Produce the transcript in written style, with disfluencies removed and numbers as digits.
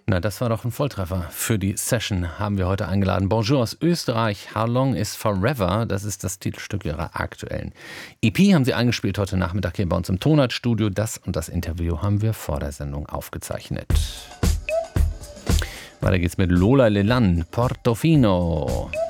Na, das war doch ein Volltreffer. Für die Session haben wir heute eingeladen. Bonjour aus Österreich. How Long is Forever? Das ist das Titelstück ihrer aktuellen EP. Haben sie eingespielt heute Nachmittag hier bei uns im Tonartstudio. Das und das Interview haben wir vor der Sendung aufgezeichnet. Weiter geht's mit Lola Leland, Portofino.